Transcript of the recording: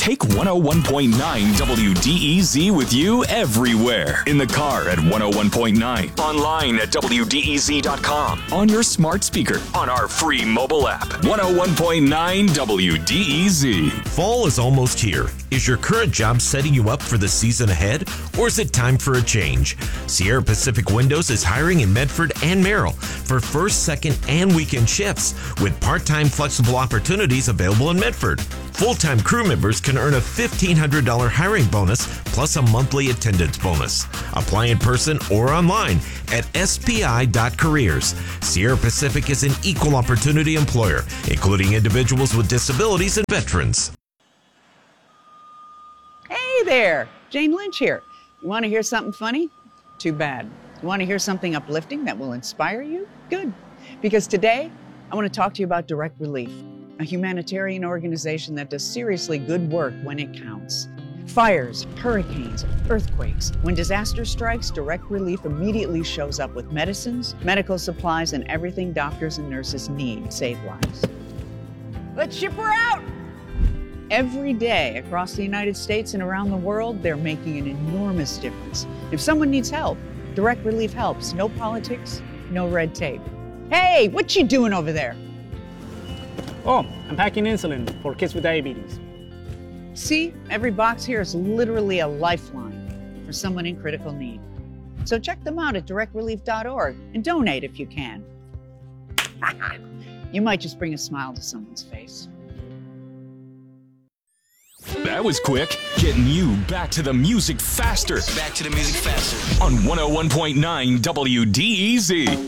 Take 101.9 WDEZ with you everywhere. In the car at 101.9. Online at WDEZ.com. On your smart speaker. On our free mobile app. 101.9 WDEZ. Fall is almost here. Is your current job setting you up for the season ahead? Or is it time for a change? Sierra Pacific Windows is hiring in Medford and Merrill for first, second, and weekend shifts with part-time flexible opportunities available in Medford. Full-time crew members can earn a $1,500 hiring bonus plus a monthly attendance bonus. Apply in person or online at spi.careers. Sierra Pacific is an equal opportunity employer, including individuals with disabilities and veterans. Hey there, Jane Lynch here. You want to hear something funny? Too bad. You want to hear something uplifting that will inspire you? Good. Because today, I want to talk to you about Direct Relief, a humanitarian organization that does seriously good work when it counts. Fires, hurricanes, earthquakes. When disaster strikes, Direct Relief immediately shows up with medicines, medical supplies, and everything doctors and nurses need to save lives. Let's ship her out! Every day across the United States and around the world, they're making an enormous difference. If someone needs help, Direct Relief helps. No politics, no red tape. Hey, what you doing over there? Oh, I'm packing insulin for kids with diabetes. See, every box here is literally a lifeline for someone in critical need. So check them out at directrelief.org and donate if you can. You might just bring a smile to someone's face. That was quick. Getting you back to the music faster. Back to the music faster. On 101.9 WDEZ.